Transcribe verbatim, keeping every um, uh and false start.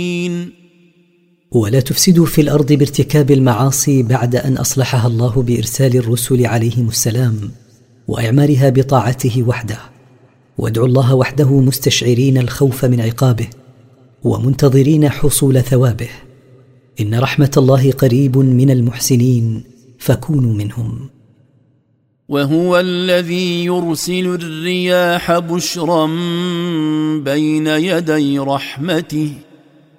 ولا تفسدوا في الأرض بارتكاب المعاصي بعد أن أصلحها الله بإرسال الرسل عليهم السلام وإعمارها بطاعته وحده، وادعوا الله وحده مستشعرين الخوف من عقابه ومنتظرين حصول ثوابه، إن رحمة الله قريب من المحسنين فكونوا منهم. وهو الذي يرسل الرياح بشرا بين يدي رحمته